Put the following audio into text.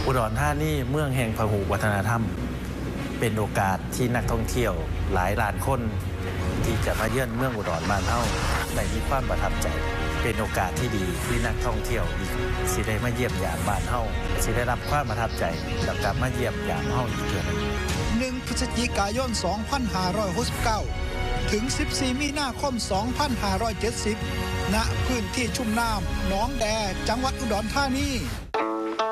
อุดรธานีเมืองแห่งพหุวัฒนธรรมเป็นโอกาสที่นักท่องเที่ยวหลายล้านคนที่จะมาเยือนเมืองอุดรบ้านเฮาได้มีความประทับใจเป็นโอกาสที่ดีที่นักท่องเที่ยวสิได้มาเยี่ยมยามบ้านเฮาสิได้รับความประทับใจแล้วกลับมาเยี่ยมยามเฮาอีกเทื่อนึง 1 พฤศจิกายน 2569 ถึง 14 มีนาคม 2570 ณ พื้นที่ชุ่มน้ำหนองแดจังหวัดอุดรธานี